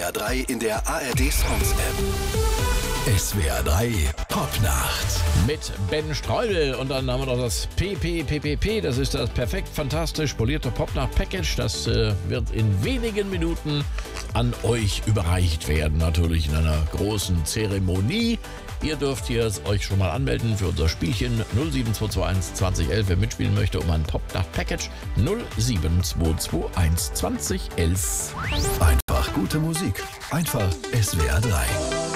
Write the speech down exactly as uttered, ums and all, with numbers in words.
R drei in der A R D Songs App. S W R drei Popnacht. Mit Ben Streudel. Und dann haben wir noch das P P P P P. Das ist das perfekt fantastisch polierte Popnacht-Package. Das äh, wird in wenigen Minuten an euch überreicht werden. Natürlich in einer großen Zeremonie. Ihr dürft hier euch schon mal anmelden für unser Spielchen null sieben zwei zwei eins zwanzig elf. Wer mitspielen möchte um ein Popnacht-Package null sieben zwei zwei eins zwanzig elf. Einfach gute Musik. Einfach S W R drei.